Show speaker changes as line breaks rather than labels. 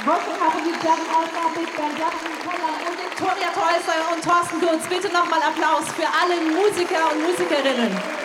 Working auch die German All-Star Big Band, Jasmin Keller und Victoria Teusser und Thorsten Gürz. Bitte nochmal Applaus für alle Musiker und Musikerinnen.